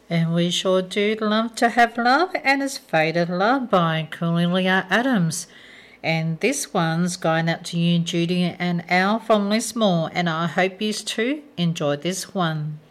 And we sure do love to have love, and it's Faded Love by Cornelia Adams. And this one's going out to you, Judy and Al from Lismore, and I hope you too enjoy this one.